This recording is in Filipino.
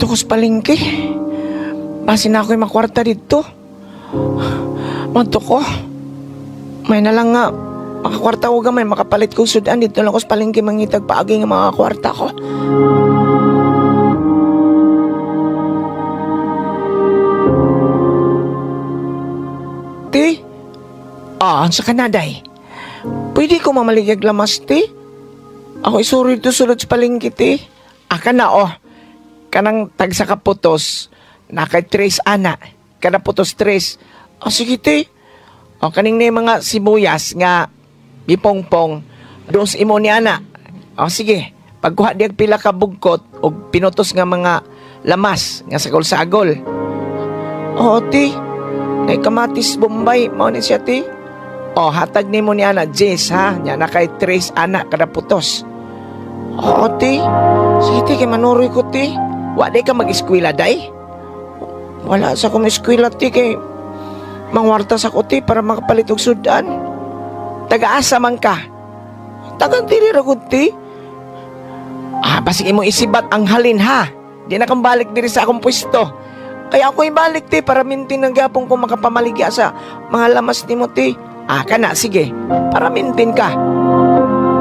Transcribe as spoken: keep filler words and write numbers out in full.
ko sa palengke. Basin na ako'y makwarta dito. Manto ko. May na lang nga. Makakwarta ko gamay, makapalit kong sudan. Dito lang ko sa palengke mangitag paagi nga mga kwarta ko. Ti? Ah, ang sa Kanaday. Pwede ko mamaligag lamas, ti? Ako isuri to sulod sa palengke, ti. Aka na, oh. Kanang tagsa kaputos. Nakay tres ana. Kana putos tres. Oh, sige, ti. O, kaning na yung mga sibuyas nga bipongpong doon sa imo ni ana. O, sige. Pagkuha diag pila ka bugkot o pinutos nga mga lamas nga sagol-sagol. O, ti. Ngay kamatis Bombay. Mao ni siya, ti. O, hatag ni mo ni ana. Jess, ha? Nya na kay tres ana kada putos. O, ti. Sige, ti. Kay manuroy ko, ti. Wa day ka mag-eskwela, day? Wala sa kong eskwela, ti. Kay mangwarta sa kuti para makapalit og sudan. Taga-asa man ka. Tagang diri ra gud, ti. Ah, basig imong isibat ang halin, ha. Di na kang balik diri sa akong pwesto. Kaya ako ibalik, ti, para mintin ng gapong ko makapamaligya sa mga lamas ni mo, ti. Ah, kana, sige. Para mintin ka.